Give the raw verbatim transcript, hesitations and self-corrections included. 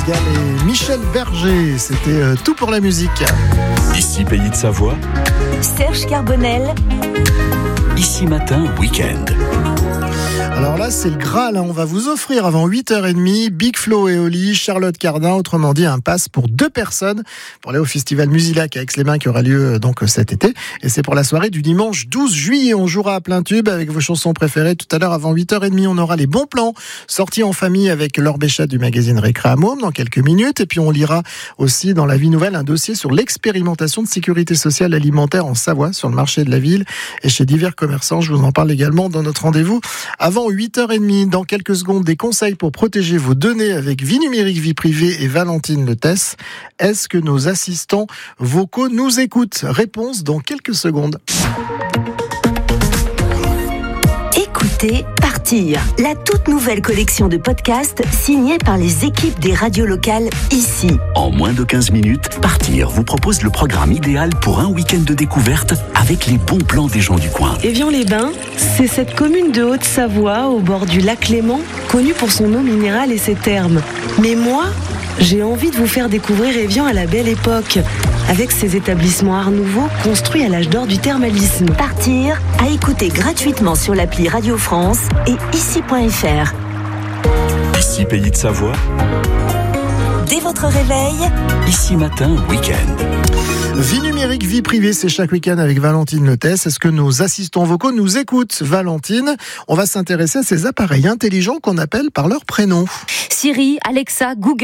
Ambroise Gall et Michel Berger. C'était euh, tout pour la musique. Ici Pays de Savoie. Serge Carbonel. Ici Matin, week-end. Alors là, c'est le Graal. Hein. On va vous offrir avant huit heures trente Big Flo et Oli, Charlotte Cardin, autrement dit un pass pour deux personnes pour aller au festival Musilac à Aix-les-Bains qui aura lieu donc cet été. Et c'est pour la soirée du dimanche douze juillet. On jouera à plein tube avec vos chansons préférées. Tout à l'heure, avant huit heures trente, on aura les bons plans sortis en famille avec Laure Béchat du magazine Récré à Môme dans quelques minutes. Et puis on lira aussi dans La Vie Nouvelle un dossier sur l'expérimentation de sécurité sociale alimentaire en Savoie sur le marché de la ville et chez divers commerçants. Je vous en parle également dans notre rendez-vous avant huit heures trente. Dans quelques secondes, des conseils pour protéger vos données avec Vie Numérique, Vie Privée et Valentine Le Tess. Est-ce que nos assistants vocaux nous écoutent? Réponse dans quelques secondes. Écoutez Partir, la toute nouvelle collection de podcasts signée par les équipes des radios locales ici. En moins de quinze minutes, Partir vous propose le programme idéal pour un week-end de découverte avec les bons plans des gens du coin. Évian-les-Bains, c'est cette commune de Haute-Savoie au bord du lac Léman, connue pour son eau minérale et ses thermes. Mais moi, j'ai envie de vous faire découvrir Évian à la belle époque, avec ses établissements art nouveau construits à l'âge d'or du thermalisme. Partir, à écouter gratuitement sur l'appli Radio France et ici point f r. Ici Pays de Savoie. Dès votre réveil, Ici Matin, week-end. Vie numérique, vie privée, c'est chaque week-end avec Valentine Le Tess. Est-ce que nos assistants vocaux nous écoutent, Valentine? On va s'intéresser à ces appareils intelligents qu'on appelle par leur prénom. Siri, Alexa, Google.